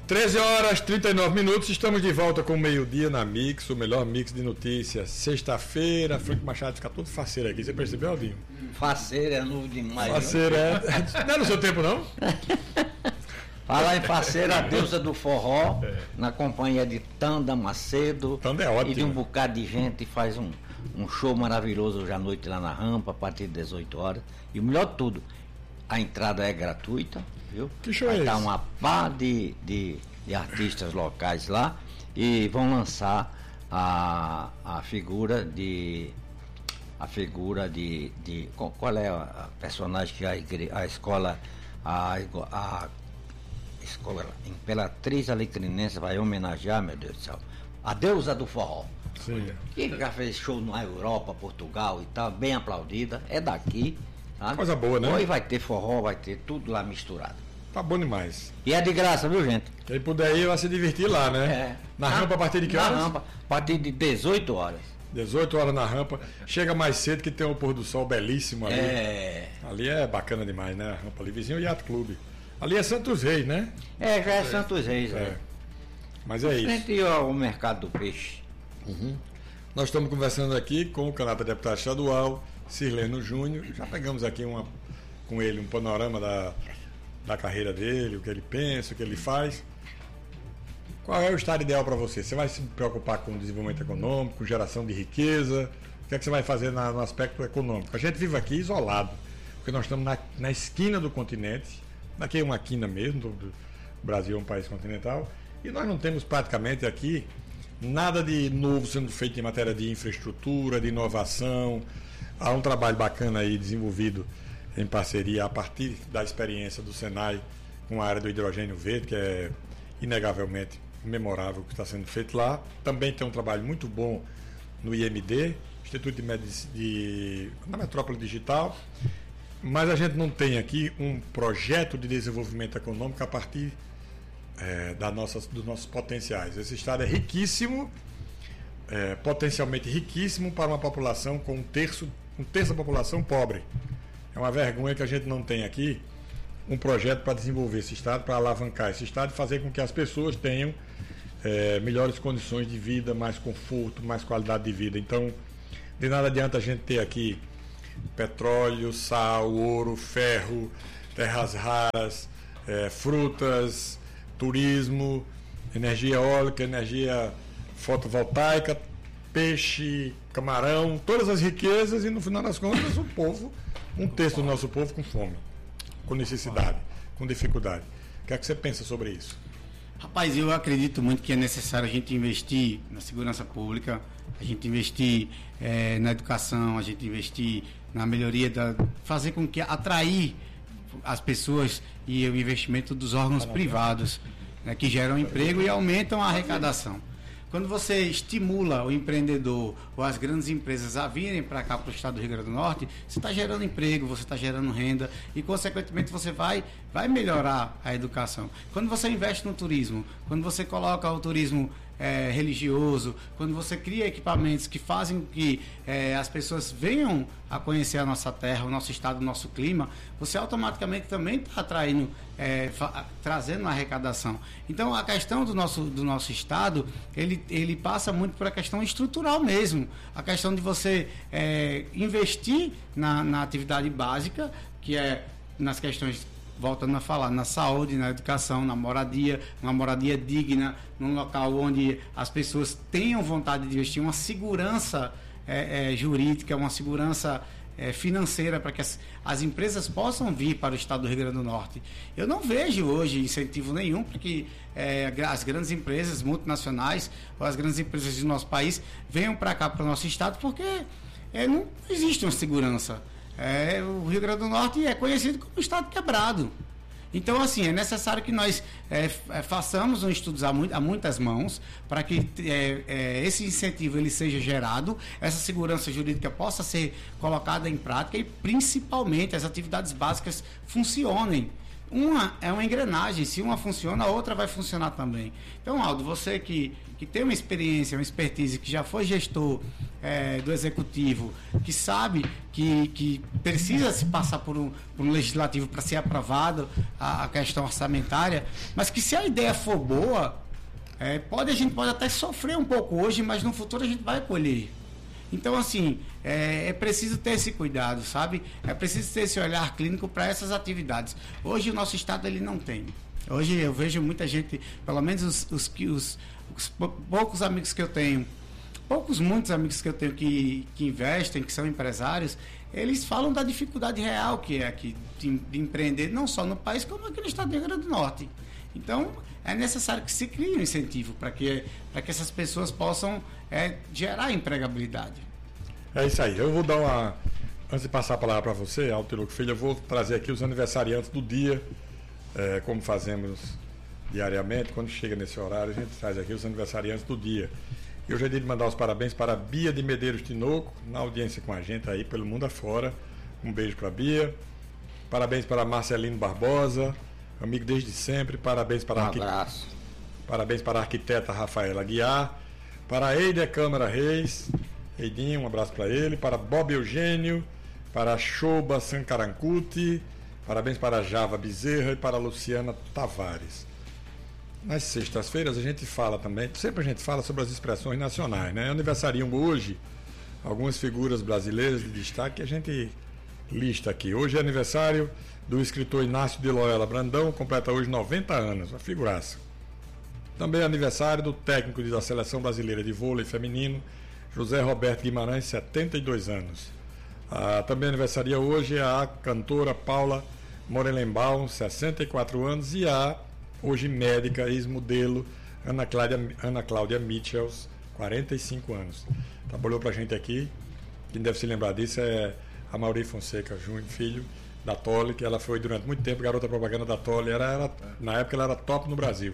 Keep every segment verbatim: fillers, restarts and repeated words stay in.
treze horas e trinta e nove minutos, estamos de volta com o meio-dia na Mix, o melhor mix de notícias. Sexta-feira, Franco Machado fica todo faceiro aqui, você percebeu, Aldinho? Faceiro é novo demais. Faceiro é. Não é no seu tempo, não? Falar em faceiro, a deusa do forró, é. na companhia de Tanda Macedo. Tanda é ótimo. E de um bocado de gente, faz um, um show maravilhoso hoje à noite lá na Rampa, a partir de dezoito horas. E o melhor de tudo, a entrada é gratuita, viu? Que show Vai é estar esse? uma pá de, de, de artistas locais lá e vão lançar a, a figura de. A figura de. de qual é a personagem que a, igre, a escola. A, a Escola Imperatriz Alecrinense vai homenagear, meu Deus do céu, a deusa do forró. Sim. Que já fez show na Europa, Portugal e tal, bem aplaudida, é daqui. Sabe? Coisa boa, né? Hoje vai ter forró, vai ter tudo lá misturado. Tá bom demais. E é de graça, viu, gente? Quem puder ir vai se divertir lá, né? É. Na, na rampa a partir de que na horas? Na rampa, a partir de dezoito horas. dezoito horas na rampa. Chega mais cedo que tem um pôr do sol belíssimo ali. É. Ali é bacana demais, né? A rampa ali, vizinho Yacht Clube. Ali é Santos Reis, né? É, já é, é. Santos Reis, é. é. Mas é isso. Frente ao mercado do peixe. Uhum. Nós estamos conversando aqui com o candidato a deputado estadual, Sirleno Júnior. Já pegamos aqui uma, com ele um panorama da, da carreira dele, o que ele pensa, o que ele faz. Qual é o estado ideal para você? Você vai se preocupar com o desenvolvimento econômico, com geração de riqueza? O que é que você vai fazer na, no aspecto econômico? A gente vive aqui isolado, porque nós estamos na, na esquina do continente. Daqui é uma quina mesmo, o Brasil é um país continental, e nós não temos praticamente aqui nada de novo sendo feito em matéria de infraestrutura, de inovação. Há um trabalho bacana aí desenvolvido em parceria a partir da experiência do Senai com a área do hidrogênio verde, que é inegavelmente memorável o que está sendo feito lá. Também tem um trabalho muito bom no I M D, Instituto de Medicina de, na Metrópole Digital. Mas a gente não tem aqui um projeto de desenvolvimento econômico a partir é, da nossas, dos nossos potenciais. Esse estado é riquíssimo, é, potencialmente riquíssimo para uma população com um terço, um terço da população pobre. É uma vergonha que a gente não tem aqui um projeto para desenvolver esse estado, para alavancar esse estado e fazer com que as pessoas tenham é, melhores condições de vida, mais conforto, mais qualidade de vida. Então, de nada adianta a gente ter aqui petróleo, sal, ouro, ferro, terras raras, é, frutas, turismo, energia eólica, energia fotovoltaica, peixe, camarão, todas as riquezas e no final das contas o povo, um terço do nosso povo com fome, com necessidade, com dificuldade. O que é que você pensa sobre isso? Rapaz, eu acredito muito que é necessário a gente investir na segurança pública, a gente investir é, na educação, a gente investir na melhoria da... fazer com que atrair as pessoas e o investimento dos órgãos privados, né, que geram emprego e aumentam a arrecadação. Quando você estimula o empreendedor ou as grandes empresas a virem para cá, para o estado do Rio Grande do Norte, você está gerando emprego, você está gerando renda e, consequentemente, você vai, vai melhorar a educação. Quando você investe no turismo, quando você coloca o turismo é, religioso, quando você cria equipamentos que fazem que é, as pessoas venham a conhecer a nossa terra, o nosso estado, o nosso clima, você automaticamente também está atraindo, é, trazendo a arrecadação. Então, a questão do nosso, do nosso estado, ele, ele passa muito por a questão estrutural mesmo, a questão de você é, investir na, na atividade básica, que é nas questões, voltando a falar, na saúde, na educação, na moradia, uma moradia digna, num local onde as pessoas tenham vontade de investir, uma segurança é, é, jurídica, uma segurança é, financeira para que as, as empresas possam vir para o estado do Rio Grande do Norte. Eu não vejo hoje incentivo nenhum para que é, as grandes empresas multinacionais ou as grandes empresas do nosso país venham para cá, para o nosso estado, porque é, não existe uma segurança. É, o Rio Grande do Norte é conhecido como estado quebrado. Então, assim, é necessário que nós é, façamos um estudo a, muito, a muitas mãos para que é, é, esse incentivo ele seja gerado, essa segurança jurídica possa ser colocada em prática e, principalmente, as atividades básicas funcionem. uma é uma engrenagem, se uma funciona, a outra vai funcionar também. Então, Aldo, você que, que tem uma experiência, uma expertise, que já foi gestor é, do executivo, que sabe que, que precisa se passar por um, por um legislativo para ser aprovado a, a questão orçamentária, mas que se a ideia for boa, é, pode, a gente pode até sofrer um pouco hoje, mas no futuro a gente vai colher. Então, assim, é, é preciso ter esse cuidado, sabe? É preciso ter esse olhar clínico para essas atividades. Hoje o nosso Estado ele não tem. Hoje eu vejo muita gente, pelo menos os, os, os, os poucos amigos que eu tenho, poucos, muitos amigos que eu tenho que, que investem, que são empresários, eles falam da dificuldade real que é aqui de, de empreender, não só no país, como aqui no Estado do Rio Grande do Norte. Então, é necessário que se crie um incentivo para que, para que essas pessoas possam é, gerar empregabilidade. É isso aí. Eu vou dar uma... Antes de passar a palavra para você, Alteluco Filho, eu vou trazer aqui os aniversariantes do dia, é, como fazemos diariamente. Quando chega nesse horário, a gente traz aqui os aniversariantes do dia. Eu já dei de mandar os parabéns para a Bia de Medeiros Tinoco, na audiência com a gente aí pelo mundo afora. Um beijo para a Bia. Parabéns para Marcelino Barbosa, amigo desde sempre. Parabéns para Um a arqui... abraço. Parabéns para a arquiteta Rafaela Guiar. Para a Eide Câmara Reis, Eidinho, um abraço para ele. Para Bob Eugênio, para a Shoba Sankarancuti. Parabéns para a Java Bezerra e para a Luciana Tavares. Nas sextas-feiras a gente fala também, sempre a gente fala sobre as expressões nacionais, né? Aniversariam hoje algumas figuras brasileiras de destaque que a gente lista aqui. Hoje é aniversário do escritor Inácio de Loyola Brandão, completa hoje noventa anos, uma figuraça. Também é aniversário do técnico da Seleção Brasileira de Vôlei Feminino, José Roberto Guimarães, setenta e dois anos. Ah, também aniversaria hoje a cantora Paula Morelenbaum, sessenta e quatro anos, e a hoje médica, ex-modelo Ana Cláudia, Ana Cláudia Michels, quarenta e cinco anos. Trabalhou pra gente aqui, quem deve se lembrar disso é a Mauri Fonseca Júnior, filho da Tolle, que ela foi durante muito tempo garota propaganda da Tolle, era, era, na época ela era top no Brasil.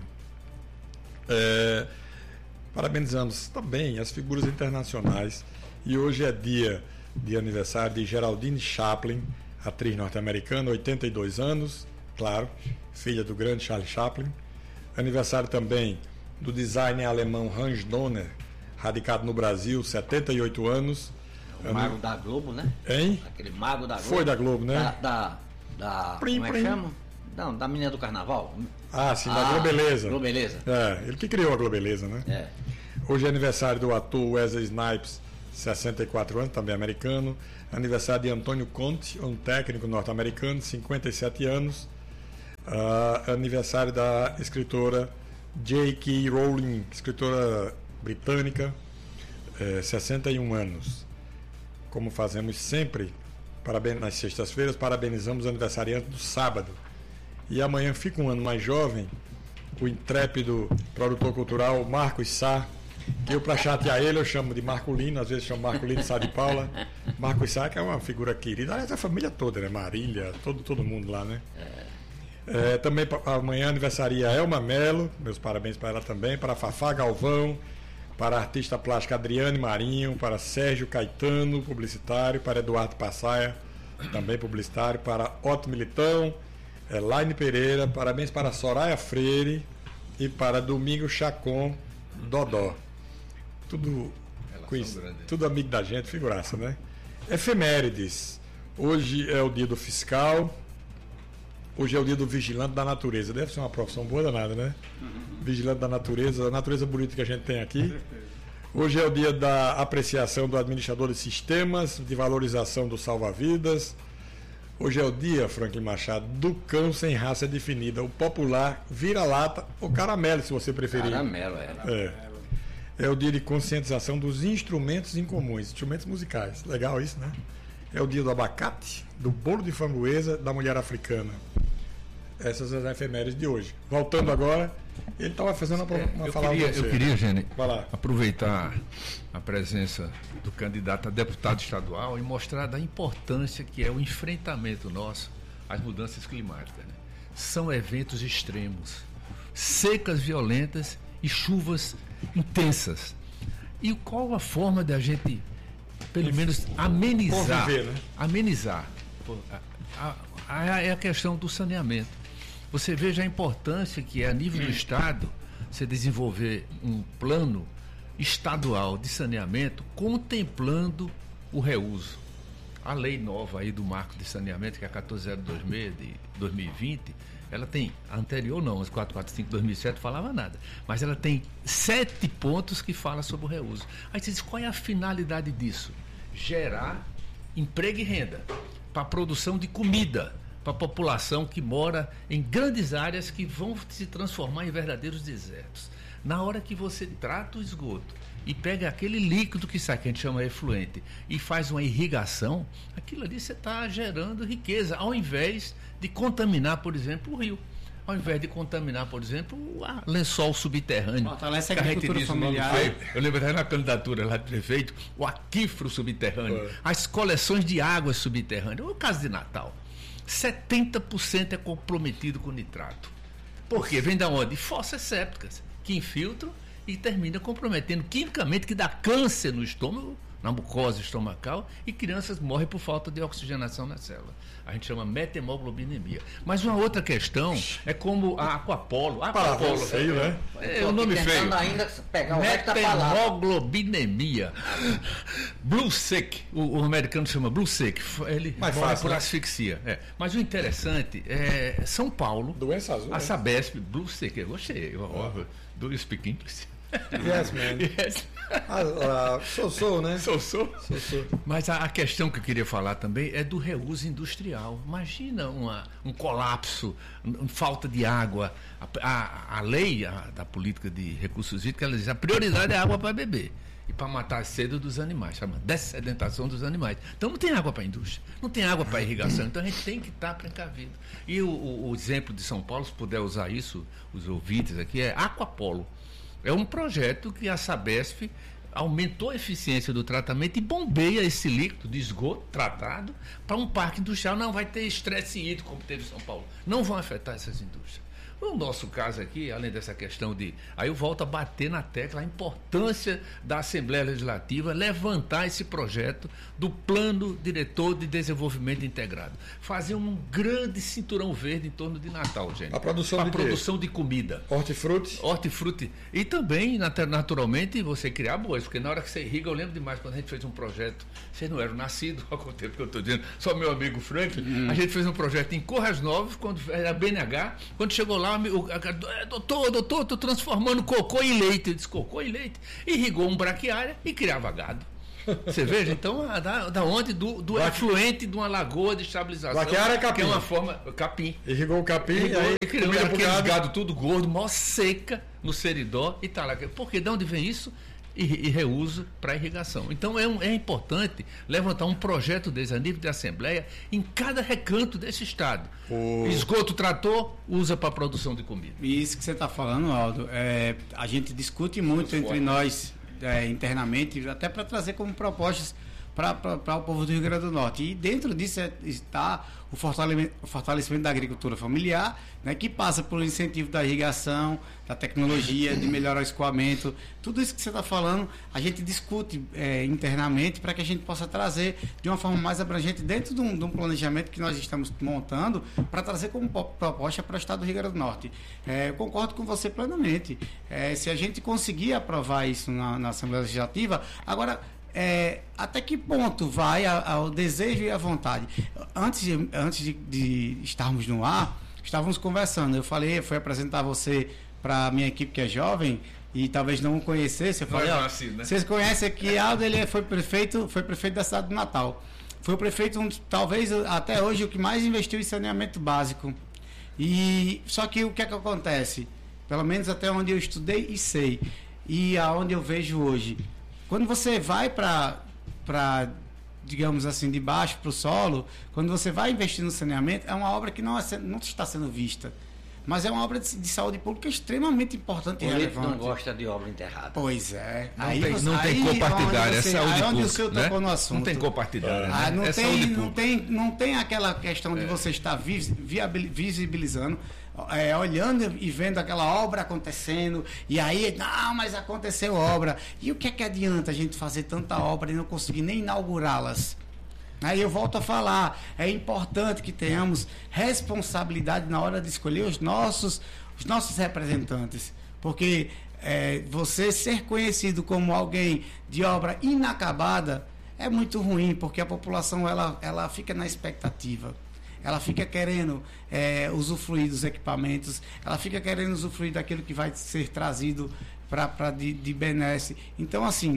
É, parabenizamos também as figuras internacionais, e hoje é dia de aniversário de Geraldine Chaplin, atriz norte-americana, oitenta e dois anos, claro, filha do grande Charlie Chaplin. Aniversário também do designer alemão Hans Donner, radicado no Brasil, setenta e oito anos. O mago da Globo, né? Hein? Aquele mago da Globo. Foi da Globo, né? Da, da, da Prim, como é que prim. chama? Não, da menina do carnaval. Ah, sim, da Ah, Globeleza. Globeleza. É, ele que criou a Globeleza, né? É. Hoje é aniversário do ator Wesley Snipes, sessenta e quatro anos, também americano. Aniversário de Antônio Conte, um técnico norte-americano, cinquenta e sete anos. Uh, aniversário da escritora J K. Rowling, escritora britânica, eh, sessenta e um anos. Como fazemos sempre, parabéns, nas sextas-feiras, parabenizamos o aniversariante do sábado. E amanhã fica um ano mais jovem, o intrépido produtor cultural Marcos Sá, que eu, para chatear ele, eu chamo de Marcolino, às vezes chamo Marcolino Sá de Paula. Marcos Sá, que é uma figura querida, aliás, a família toda, né? Marília, todo, todo mundo lá, né? É, também amanhã aniversaria Elma Mello, meus parabéns para ela também, para Fafá Galvão, para a artista plástica Adriane Marinho, para Sérgio Caetano, publicitário, para Eduardo Passaia, também publicitário, para Otto Militão, Elaine Pereira, parabéns para Soraya Freire e para Domingo Chacon Dodó. Tudo, conhece, tudo amigo da gente, figuraça, né? Efemérides. Hoje é o dia do fiscal. Hoje é o dia do vigilante da natureza. Deve ser uma profissão boa danada, né? Vigilante da natureza, a natureza bonita que a gente tem aqui. Hoje é o dia da apreciação do administrador de sistemas, de valorização do salva-vidas. Hoje é o dia, Franklin Machado, do cão sem raça definida, o popular vira-lata ou caramelo, se você preferir. Caramelo, é. É. É o dia de conscientização dos instrumentos incomuns, instrumentos musicais. Legal isso, né? É o dia do abacate, do bolo de framboesa, da mulher africana. Essas são as efemérides de hoje. Voltando agora, ele estava fazendo uma, uma eu fala queria, com você. eu queria, Gene, Vai lá. aproveitar a presença do candidato a deputado estadual e mostrar da importância que é o enfrentamento nosso às mudanças climáticas, né? São eventos extremos, secas violentas e chuvas intensas. E qual a forma de a gente, pelo menos, amenizar, Conviver, né? amenizar? Pô, a, a, a, é a questão do saneamento. Você veja a importância que é, a nível do Estado, você desenvolver um plano estadual de saneamento contemplando o reuso. A lei nova aí do marco de saneamento, que é a quatorze zero dois seis de dois mil e vinte, ela tem, a anterior não, as quatrocentos e quarenta e cinco de dois mil e sete falava nada, mas ela tem sete pontos que falam sobre o reuso. Aí você diz, qual é a finalidade disso? Gerar emprego e renda para a produção de comida, para a população que mora em grandes áreas que vão se transformar em verdadeiros desertos. Na hora que você trata o esgoto e pega aquele líquido que sai, que a gente chama efluente, e faz uma irrigação, aquilo ali você está gerando riqueza, ao invés de contaminar, por exemplo, o rio. Ao invés de contaminar, por exemplo, o lençol subterrâneo. Fortalece a agricultura familiar. Eu lembro até na candidatura lá do prefeito, o aquífero subterrâneo, é. as coleções de águas subterrâneas. O caso de Natal, setenta por cento é comprometido com nitrato. Por quê? Vem da onde? Fossas sépticas, que infiltram e termina comprometendo quimicamente, que dá câncer no estômago, na mucosa estomacal, e crianças morrem por falta de oxigenação na célula. A gente chama metemoglobinemia. Mas uma outra questão é como a Aquapolo. A Aquapolo, ah, feio, né? É o nome feio. Ainda pegar o metemoglobinemia. Blue sick, o, o americano chama blue sick. Ele Mais morre fácil, por né? asfixia. É. Mas o interessante é São Paulo. Doença azul. A né? Sabesp, blue sick. Eu gostei. Eu, eu, do you speak English? Yes, man. Yes. Ah, ah, sou, sou, né? Sou, sou. Sou, sou. Mas a, a questão que eu queria falar também é do reuso industrial. Imagina uma, um colapso, um, falta de água. A, a, a lei a, da política de recursos hídricos, ela diz a prioridade é água para beber e para matar a sede dos animais, chama dessedentação dos animais. Então não tem água para a indústria, não tem água para a irrigação, então a gente tem que estar precavido. E o, o, o exemplo de São Paulo, se puder usar isso, os ouvintes aqui, é Aquapolo. É um projeto que a Sabesp aumentou a eficiência do tratamento e bombeia esse líquido de esgoto tratado para um parque industrial. Não vai ter estresse hídrico como teve em São Paulo. Não vão afetar essas indústrias. No nosso caso aqui, além dessa questão de... Aí eu volto a bater na tecla a importância da Assembleia Legislativa levantar esse projeto do Plano Diretor de Desenvolvimento Integrado. Fazer um grande cinturão verde em torno de Natal, gente. A produção a de produção de comida. Hortifruti. Hortifruti. E também, naturalmente, você criar boas, porque na hora que você irriga, eu lembro demais quando a gente fez um projeto, vocês não eram nascidos, ao tempo que eu estou dizendo, só meu amigo Franklin, hum. a gente fez um projeto em Corras Novas, quando era B N H, quando chegou lá, o, a, doutor, doutor, estou transformando cocô em leite. Eu disse, cocô em leite. Irrigou um braquiária e criava gado. Você veja, então, da, da onde? Do, do efluente de uma lagoa de estabilização. Braquiária é capim. Que é uma forma... Capim. Irrigou o capim Irrigou, e aí e criou aqueles gado. gado tudo gordo, mó seca no seridó e tá lá. Porque de onde vem isso? E, e reuso para irrigação. Então é, um, é importante levantar um projeto desse a nível de Assembleia em cada recanto desse estado. O... Esgoto trator, usa para produção de comida. E isso que você está falando, Aldo, é, a gente discute muito Muito entre forte. nós é, internamente, até para trazer como propostas para o povo do Rio Grande do Norte. E dentro disso é, está o fortalecimento, o fortalecimento da agricultura familiar, né, que passa pelo incentivo da irrigação, da tecnologia, de melhorar o escoamento. Tudo isso que você está falando, a gente discute é, internamente para que a gente possa trazer de uma forma mais abrangente dentro de um, de um planejamento que nós estamos montando para trazer como proposta para o estado do Rio Grande do Norte. É, eu concordo com você plenamente. É, se a gente conseguir aprovar isso na, na Assembleia Legislativa, agora... É, até que ponto vai ao desejo e à vontade? Antes, de, antes de, de estarmos no ar, estávamos conversando. Eu falei, fui apresentar você para a minha equipe que é jovem e talvez não o conhecesse. Eu falei, ó, assim, né? Vocês conhecem aqui, Aldo, ele foi prefeito, foi prefeito da cidade do Natal. Foi o prefeito, um, talvez até hoje, o que mais investiu em saneamento básico. E, só que o que é que acontece? Pelo menos até onde eu estudei e sei. E aonde eu vejo hoje. Quando você vai para, digamos assim, de baixo para o solo, quando você vai investir no saneamento, é uma obra que não, é, não está sendo vista. Mas é uma obra de, de saúde pública extremamente importante e relevante. O não gosta de obra enterrada. Pois é. Não aí tem, você, não tem aí, cor partidária, você, é saúde pública. Onde o senhor tocou né? no assunto. Não tem cor partidária. Ah, né? não, é tem, não, tem, não tem aquela questão de é. você estar visibilizando, é, olhando e vendo aquela obra acontecendo, e aí, não, mas aconteceu obra. E o que é que adianta a gente fazer tanta obra e não conseguir nem inaugurá-las? Aí eu volto a falar, é importante que tenhamos responsabilidade na hora de escolher os nossos, os nossos representantes, porque é, você ser conhecido como alguém de obra inacabada é muito ruim, porque a população ela, ela fica na expectativa, ela fica querendo é, usufruir dos equipamentos, ela fica querendo usufruir daquilo que vai ser trazido para de, de benesse. Então, assim,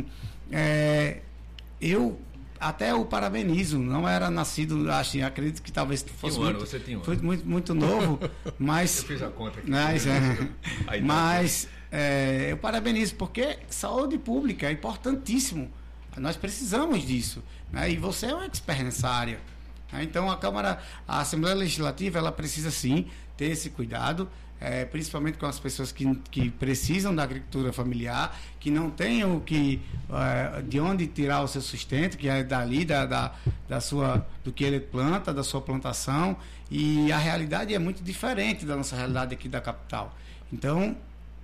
é, eu até o parabenizo, não era nascido, acho, acredito que talvez fosse um muito, ano, você tinha um foi ano. muito, muito novo, mas eu fiz a conta aqui. Mas, é, Aí, mas é, eu parabenizo, porque saúde pública é importantíssimo, nós precisamos disso, né? E você é um expert nessa área, né? Então a Câmara, a Assembleia Legislativa, ela precisa sim ter esse cuidado, É, principalmente com as pessoas que, que precisam da agricultura familiar, que não tenham que, é, de onde tirar o seu sustento, que é dali, da, da, da sua, do que ele planta, da sua plantação, e a realidade é muito diferente da nossa realidade aqui da capital. Então,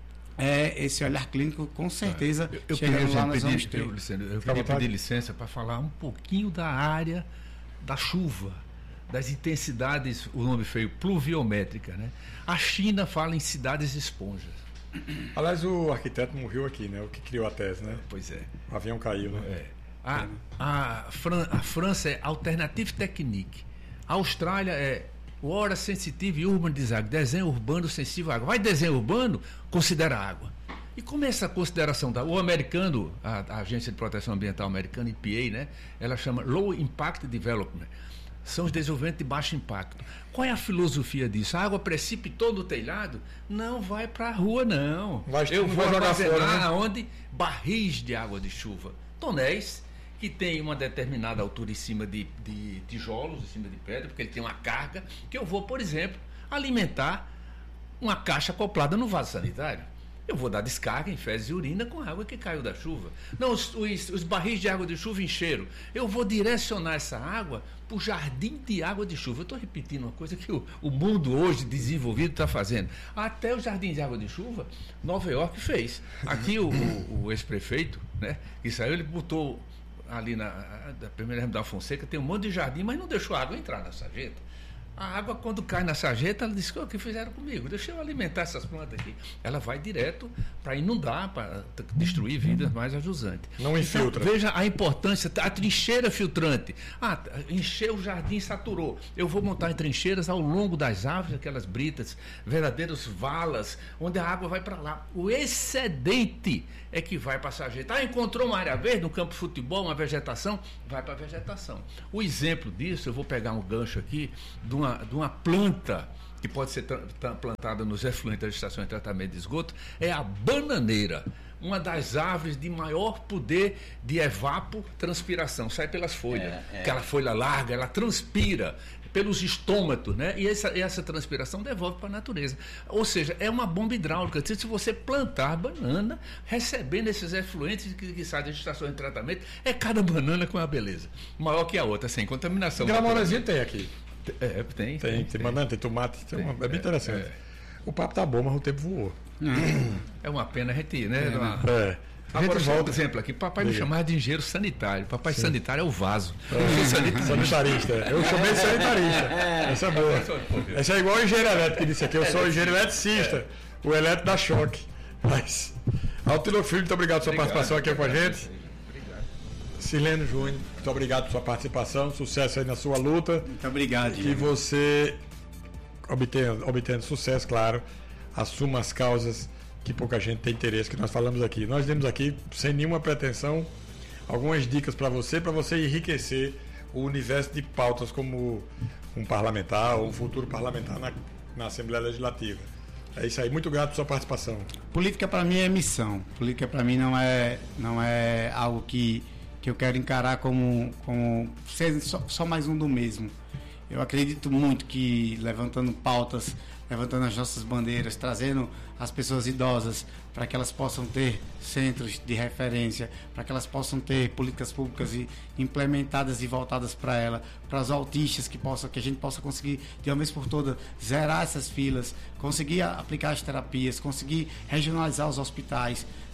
é, esse olhar clínico, com certeza, eu, eu chegando queria lá nós vamos pedir, ter. eu, Luciano, eu queria pedir licença para falar um pouquinho da área da chuva, das intensidades, o nome feio, pluviométrica, né? A China fala em cidades esponjas. Aliás, o arquiteto morreu aqui, né? O que criou a tese, né? Pois é. O avião caiu, né? É. A, a, Fran, a França é Alternative Technique. A Austrália é Water Sensitive Urban Design, desenho urbano sensível à água. Vai desenho urbano, considera água. E como é essa consideração da... O americano, a, a Agência de Proteção Ambiental americana, E P A, né? Ela chama Low Impact Development. São os desenvolvimentos de baixo impacto. Qual é a filosofia disso? A água precipitou no telhado? Não vai para a rua, não. Vai, Eu vou jogar armazenar fora, né? onde? Barris de água de chuva. Tonéis, que tem uma determinada altura em cima de, de tijolos, em cima de pedra, porque ele tem uma carga, que eu vou, por exemplo, alimentar uma caixa acoplada no vaso sanitário. Eu vou dar descarga em fezes e urina com água que caiu da chuva. Não, os, os, os barris de água de chuva encheram. Eu vou direcionar essa água para o jardim de água de chuva. Eu estou repetindo uma coisa que o, o mundo hoje desenvolvido está fazendo. Até o jardim de água de chuva, Nova York fez. Aqui o, o, o ex-prefeito, né, que saiu, ele botou ali na da primeira da Fonseca, tem um monte de jardim, mas não deixou a água entrar na sarjeta. A água, quando cai na sarjeta, ela diz: o que fizeram comigo? Deixa eu alimentar essas plantas aqui. Ela vai direto para inundar, para destruir vidas mais ajusantes. Não infiltra. Então, veja a importância, a trincheira filtrante. Ah, encheu o jardim, saturou. Eu vou montar em trincheiras ao longo das árvores, aquelas britas, verdadeiros valas, onde a água vai para lá. O excedente é que vai para a sarjeta. Ah, encontrou uma área verde, um campo de futebol, uma vegetação, vai para a vegetação. O exemplo disso, eu vou pegar um gancho aqui, de uma, de uma planta que pode ser plantada nos efluentes das estações de tratamento de esgoto, é a bananeira. Uma das árvores de maior poder de evapotranspiração. Sai pelas folhas. É, é. Aquela folha larga, ela transpira pelos estômatos, né? E essa, essa transpiração devolve para a natureza. Ou seja, é uma bomba hidráulica. Se você plantar banana, recebendo esses efluentes que, que saem das estações de tratamento, é cada banana com uma beleza. Maior que a outra, sem contaminação. Gramorazinho tem aqui. É, tem. Tem, tem, tem banana, tem tomate, tem tem, uma, é bem é, interessante. É. O papo tá bom, mas o tempo voou. É uma pena a gente, né? É, uma... é. Agora, volta um exemplo aqui. Papai me chamava de engenheiro sanitário. Papai Sim. sanitário é o vaso. É. Sanitarista. sanitarista. Eu chamei de sanitarista. Essa é boa. Essa é igual o engenheiro elétrico que disse aqui. Eu sou engenheiro eletricista. É. O elétrico dá choque. Mas, Altilo Filho, muito obrigado pela sua obrigado, participação aqui com a gente. Obrigado. Sileno Júnior, muito obrigado pela sua participação. Sucesso aí na sua luta. Muito obrigado. Que você obtenha, obtenha sucesso, claro. Assuma as causas que pouca gente tem interesse, que nós falamos aqui. Nós demos aqui, sem nenhuma pretensão, algumas dicas para você, para você enriquecer o universo de pautas como um parlamentar ou um futuro parlamentar na, na Assembleia Legislativa. É isso aí, muito grato pela sua participação. Política para mim é missão. Política para mim não é, não é algo que, que eu quero encarar como, como ser só, só mais um do mesmo. Eu acredito muito que levantando pautas, levantando as nossas bandeiras, trazendo as pessoas idosas para que elas possam ter centros de referência, para que elas possam ter políticas públicas implementadas e voltadas para ela, para os autistas que, possam, que a gente possa conseguir de uma vez por todas zerar essas filas, conseguir aplicar as terapias, conseguir regionalizar os hospitais,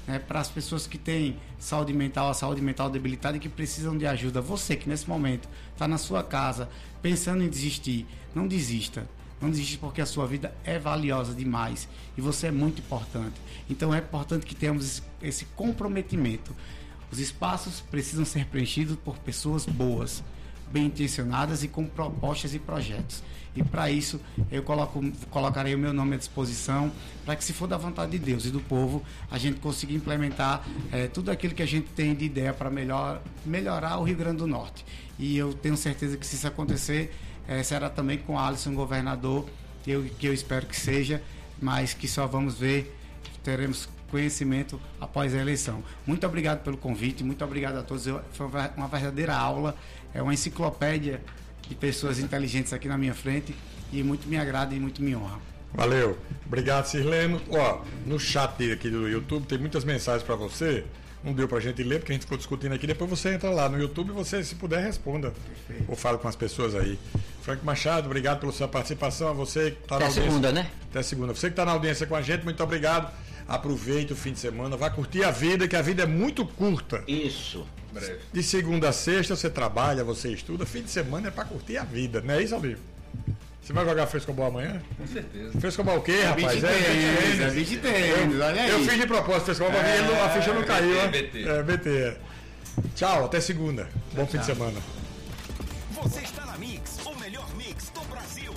né, para as pessoas que têm saúde mental, a saúde mental debilitada e que precisam de ajuda. Você que nesse momento está na sua casa pensando em desistir, não desista. Não desista, porque a sua vida é valiosa demais e você é muito importante. Então é importante que tenhamos esse comprometimento. Os espaços precisam ser preenchidos por pessoas boas, bem intencionadas e com propostas e projetos. E para isso eu coloco, colocarei o meu nome à disposição para que, se for da vontade de Deus e do povo, a gente consiga implementar é, tudo aquilo que a gente tem de ideia para melhor, melhorar o Rio Grande do Norte. E eu tenho certeza que, se isso acontecer, é, será também com Alisson, governador, que eu, que eu espero que seja, mas que só vamos ver, teremos conhecimento após a eleição. Muito obrigado pelo convite, muito obrigado a todos. Eu, foi uma verdadeira aula, é uma enciclopédia de pessoas inteligentes aqui na minha frente e muito me agrada e muito me honra. Valeu. Obrigado, Sirleno. Ó, no chat aqui do YouTube tem muitas mensagens para você. Não deu pra gente ler, porque a gente ficou discutindo aqui. Depois você entra lá no YouTube e você, se puder, responda. Perfeito. Ou fala com as pessoas aí. Frank Machado, obrigado pela sua participação. A você que está na audiência. Até segunda, né? Até segunda. Você que está na audiência com a gente, muito obrigado. Aproveite o fim de semana, vá curtir a vida, que a vida é muito curta. Isso. Breve. De segunda a sexta você trabalha, você estuda. Fim de semana é para curtir a vida, não é isso, Alvio? Você vai jogar frescobol amanhã? Com certeza. Frescobol o quê, é rapaz? É vinte é vinte e três, olha aí. Eu fiz de propósito frescobol, é, pra mim a ficha não caiu. B T, é, B T. É. Tchau, até segunda. Tchau, Bom fim tchau. de semana. Você está na Mix, o melhor mix do Brasil.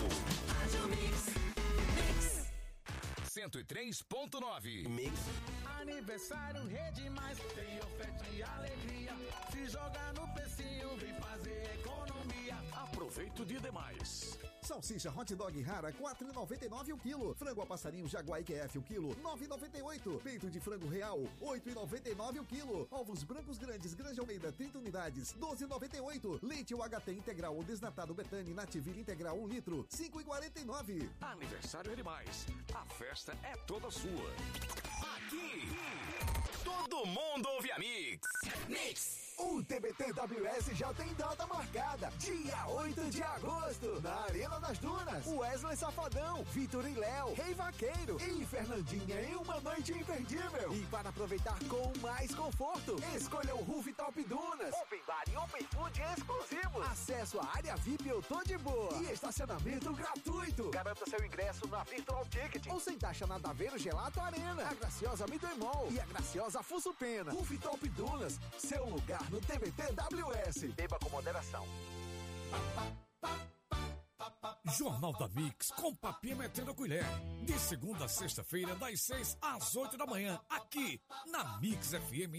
cento e três ponto nove. Mix. Aniversário Rede Mais, tem oferta e alegria. Se jogar no precinho, vem fazer economia. Aproveita o dia demais. Salsicha hot dog rara quatro reais e noventa e nove centavos o quilo. Frango a passarinho Jaguar I Q F o quilo nove reais e noventa e oito centavos. Peito de frango real oito reais e noventa e nove centavos o quilo. Ovos brancos grandes Granja Almeida trinta unidades doze reais e noventa e oito centavos. Leite U H T integral ou desnatado Betânia Nativille integral um litro cinco reais e quarenta e nove centavos. Aniversário é demais. A festa é toda sua. Aqui, todo mundo ouve a Mix. Mix. O T B T W S já tem data marcada, dia oito de agosto, na Arena das Dunas. Wesley Safadão, Vitor e Léo, Rei Vaqueiro e Fernandinha em uma noite imperdível. E para aproveitar com mais conforto, escolha o Rooftop Dunas. Open Bar e Open Food exclusivos. Acesso à área V I P Eu Tô de Boa. E estacionamento gratuito. Garanta seu ingresso na Virtual Ticket ou sem taxa na Daveiro Gelato Arena, a graciosa Midway Mall e a graciosa Fuso Pena. Rooftop Dunas, seu lugar no T B T W S. Beba com moderação. Jornal da Mix com papinha metendo a colher. De segunda a sexta-feira, das seis às oito da manhã, aqui na Mix F M.